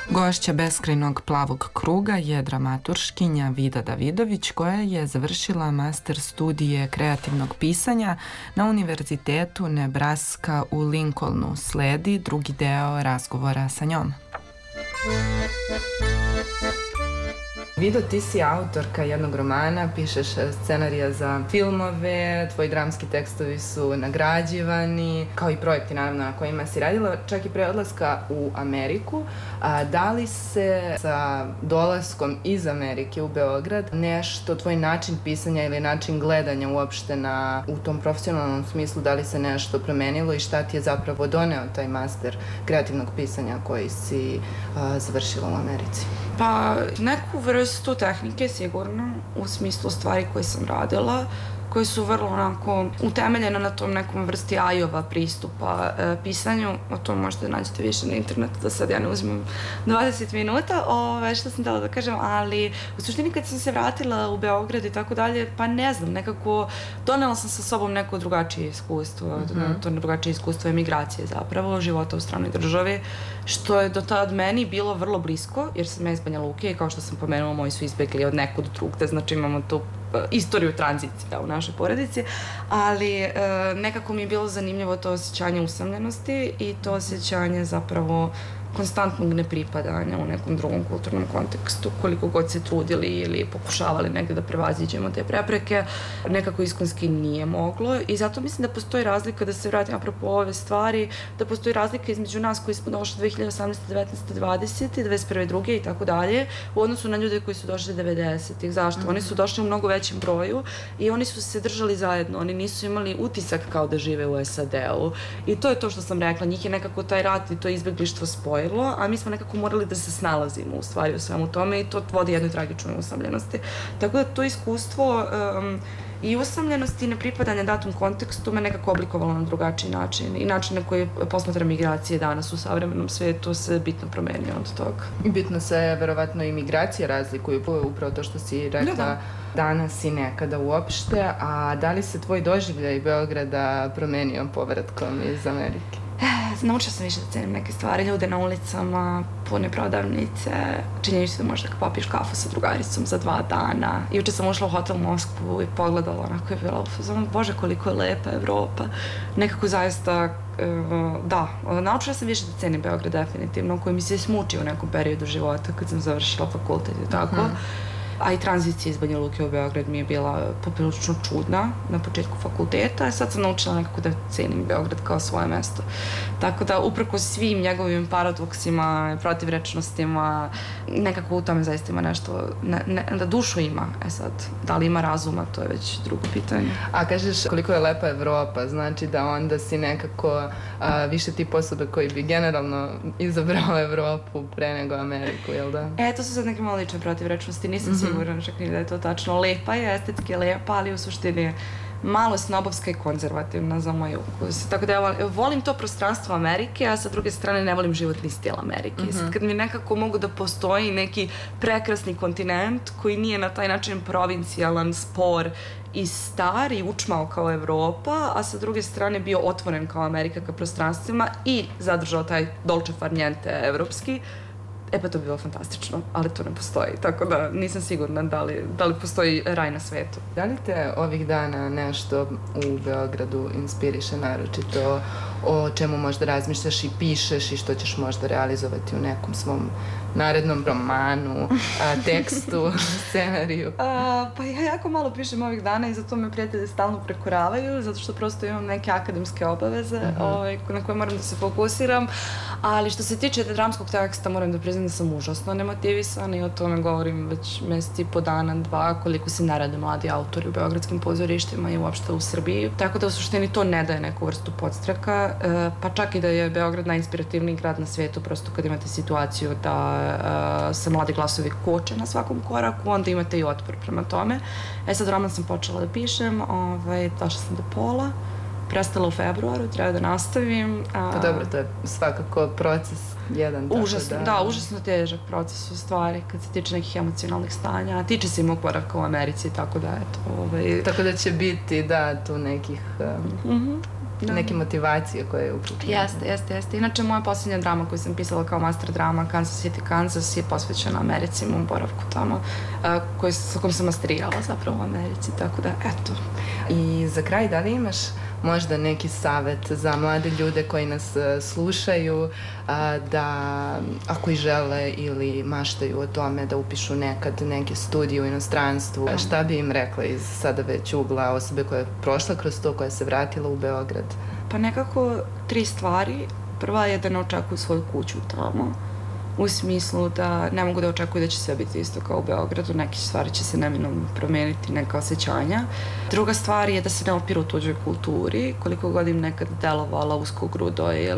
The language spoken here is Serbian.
Gošća Beskrajnog plavog kruga je dramaturškinja Vida Davidović koja je završila master studije kreativnog pisanja na Univerzitetu Nebraska u Lincolnu. Sledi drugi deo razgovora sa njom. Vido, ti si autorka jednog romana, pišeš scenarija za filmove, tvoji dramski tekstovi su nagrađivani, kao i projekti naravno na kojima si radila, čak i pre odlaska u Ameriku. Da li se sa dolaskom iz Amerike u Beograd nešto, tvoj način pisanja ili način gledanja uopšte u tom profesionalnom smislu, da li se nešto promenilo i šta ti je zapravo doneo taj master kreativnog pisanja koji si završila u Americi? Pa neku vrstu tehnike sigurno, u smislu stvari koje sam radila, koje su vrlo onako utemeljene na tom nekom vrsti ajova pristupa pisanju. O tom možete nađete više na internetu, da sad ja ne uzimam 20 minuta, što sam htjela da kažem, ali u suštini kad sam se vratila u Beograd i tako dalje, pa ne znam, nekako donela sam sa sobom neko drugačije iskustvo, to drugačije iskustvo emigracije zapravo, života u stranoj državi, što je do tad meni bilo vrlo blisko, jer sam ja iz Banja Luke i kao što sam pomenula, moji su izbegli od nekud drugde, znači imamo tu istoriju tranzicije u našoj porodici, ali nekako mi je bilo zanimljivo to osjećanje usamljenosti i to osjećanje zapravo konstantnog nepripadanja u nekom drugom kulturnom kontekstu, koliko god se trudili ili pokušavali negde da prevaziđemo te prepreke, nekako iskonski nije moglo i zato mislim da postoji razlika, da se vratim apropo ove stvari, da postoji razlika između nas koji smo došli 2018, 19, 20, 21, 2 i tako dalje, u odnosu na ljude koji su došli 90-ih. Zašto? Oni su došli u mnogo većem broju i oni su se držali zajedno, oni nisu imali utisak kao da žive u SAD-u i to je to što sam rekla, njih je nekako taj rat i to izbeglištvo spojilo, a mi smo nekako morali da se snalazimo u stvari u svemu tome i to vodi jednoj tragičnoj usamljenosti. Tako da to iskustvo i usamljenost i nepripadanje datom kontekstu me nekako oblikovalo na drugačiji način i način na koji posmatra migracije danas u savremenom svijetu se bitno promenio od toga. Bitno se verovatno i migracije razlikuju, upravo to što si rekla danas i nekada uopšte, a da li se tvoj doživljaj Beograda promenio povratkom iz Amerike? Naučila sam više da cenim neke stvari, ljude na ulicama, pune prodavnice, činjenicu da možda popiješ kafu sa drugaricom za 2 dana. Juče sam ušla u hotel u Moskvu i pogledala, onako je bila u fazonu, bože koliko je lepa Evropa. Nekako zaista, da, naučila sam više da cenim Beograd definitivno, koji mi se smučio u nekom periodu života kad sam završila fakultet i tako. A i tranzicija iz Banja Luke u Beograd mi je bila poprilično čudna na početku fakulteta, a sad sam naučila nekako da cenim Beograd kao svoje mesto. Tako da, uprkos svim njegovim paradoksima, protivrečnostima, nekako u tome zaista ima nešto, da dušu ima. Sad, da li ima razuma, to je već drugo pitanje. A kažeš koliko je lepa Evropa, znači da onda si nekako više tip osobe koji bi generalno izabrao Evropu pre nego Ameriku, jel da? To su sad neke malo lične protivrečnosti, nisam sigurna čak ni da je to tačno. Lepa je, estetski je lepa, ali u suštini malo snobovska i konzervativna za moj ukus. Tako da ja volim to prostranstvo Amerike, a sa druge strane ne volim životni stil Amerike. Sad kad mi nekako mogu da postoji neki prekrasni kontinent koji nije na taj način provincijalan, spor i star i učmao kao Evropa, a sa druge strane bio otvoren kao Amerika ka prostranstvima i zadržao taj dolce far niente evropski, pa to bi bilo fantastično, ali to ne postoji, tako da nisam sigurna da li postoji raj na svetu. Da li te ovih dana nešto u Beogradu inspiriše, naročito o čemu možda razmišljaš i pišeš i što ćeš možda realizovati u nekom svom narednom romanu, tekstu, scenariju? Pa ja jako malo pišem ovih dana i zato me prijatelji stalno prekoravaju, zato što prosto imam neke akademske obaveze na koje moram da se fokusiram, ali što se tiče dramskog teksta moram da priznam da sam užasno nemotivisana i o tome govorim već mesec i po dana, 2, koliko se ne rade mladi autori u beogradskim pozorištima i uopšte u Srbiji. Tako da u suštini to ne daje neku vrstu podstreka, pa čak i da je Beograd najinspirativniji grad na svijetu, prosto kad imate situaciju da se mladi glasovi koče na svakom koraku, onda imate i otpor prema tome. Sad roman sam počela da pišem, došla sam do pola, prestala u februaru, treba da nastavim. Pa dobro, to je svakako proces jedan. Užasno težak proces u stvari, kad se tiče nekih emocionalnih stanja, tiče se i mog boravka u Americi, tako da eto. Tako da će biti, tu nekih neke motivacije koje je uključena. Jeste. Inače, moja posljednja drama koju sam pisala kao master drama, Kansas City, Kansas, je posvećena Americi, mom boravku tamo, sa kojom sam masterirala zapravo u Americi, tako da, eto. I za kraj, da li imaš možda neki savet za mlade ljude koji nas slušaju, da ako i žele ili maštaju o tome da upišu nekad neke studije u inostranstvu, šta bi im rekla iz sada već ugla osobe koja je prošla kroz to, koja se vratila u Beograd? Pa nekako 3 stvari. Prva je da ne očekuju svoju kuću tamo. U smislu da ne mogu da očekuju da će sve biti isto kao u Beogradu, neke stvari će se neminovno promeniti, neka osjećanja. Druga stvar je da se ne opiru tuđoj kulturi, koliko god im nekad delovala uskogrudo